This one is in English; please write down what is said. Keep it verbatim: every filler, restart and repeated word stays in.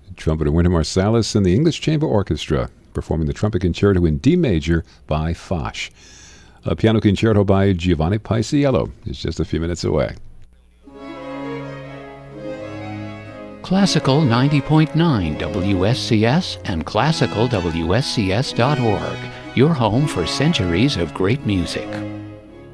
Trumpeter Wynton Marsalis and the English Chamber Orchestra performing the Trumpet Concerto in D major by Foch. A piano concerto by Giovanni Paisiello is just a few minutes away. Classical ninety point nine W S C S and classical W S C S dot org, your home for centuries of great music.